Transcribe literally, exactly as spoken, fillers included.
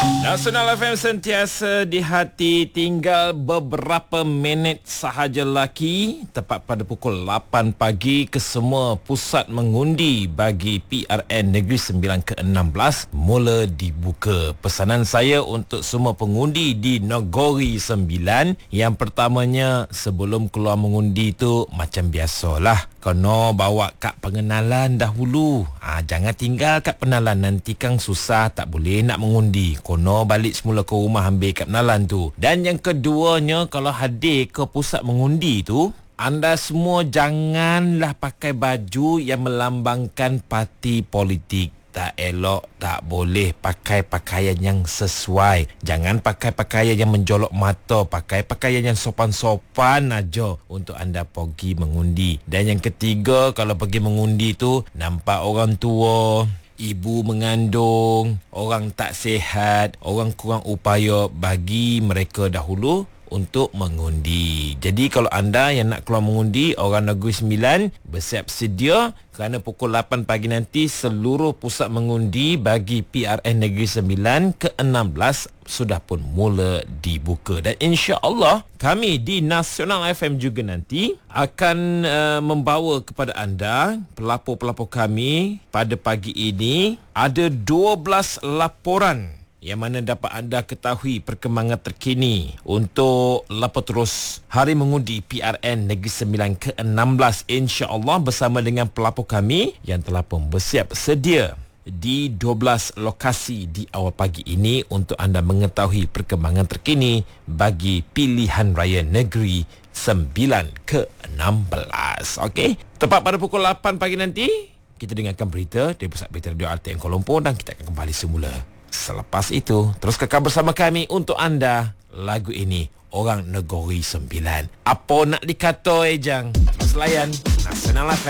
Nasional F M sentiasa di hati. Tinggal beberapa minit sahaja lagi, tepat pada pukul lapan pagi, kesemua pusat mengundi bagi P R N Negeri Sembilan ke enam belas mula dibuka. Pesanan saya untuk semua pengundi di Negeri Sembilan, yang pertamanya, sebelum keluar mengundi tu macam biasalah, kena bawa kad pengenalan dahulu. Ah, jangan tinggal kad pengenalan, nanti kan susah, tak boleh nak mengundi. Kono balik semula ke rumah ambil kad pengenalan tu. Dan yang keduanya, kalau hadir ke pusat mengundi tu, anda semua janganlah pakai baju yang melambangkan parti politik. Tak elok, tak boleh pakai pakaian yang sesuai. Jangan pakai pakaian yang menjolok mata. Pakai pakaian yang sopan-sopan aja untuk anda pergi mengundi. Dan yang ketiga, kalau pergi mengundi tu nampak orang tua, ibu mengandung, orang tak sihat, orang kurang upaya, bagi mereka dahulu untuk mengundi. Jadi kalau anda yang nak keluar mengundi, orang Negeri Sembilan, bersiap sedia, kerana pukul lapan pagi nanti seluruh pusat mengundi bagi P R N Negeri Sembilan ke enam belas sudah pun mula dibuka. Dan insya-Allah kami di Nasional F M juga nanti akan uh, membawa kepada anda, pelapor-pelapor kami pada pagi ini, ada dua belas laporan yang mana dapat anda ketahui perkembangan terkini untuk lapor terus hari mengundi P R N Negeri Sembilan ke enam belas, insya-Allah bersama dengan pelapor kami yang telah pun bersiap sedia di dua belas lokasi di awal pagi ini untuk anda mengetahui perkembangan terkini bagi pilihan raya negeri Sembilan ke enam belas. Okey, tepat pada pukul lapan pagi nanti kita dengarkan berita dari Pusat Berita Radio R T M Kuala Lumpur dan kita akan kembali semula. Selepas itu, terus kekal bersama kami untuk anda. Lagu ini, Orang Negeri Sembilan. Apa nak dikata, Ejang? Selayan Nasional F M.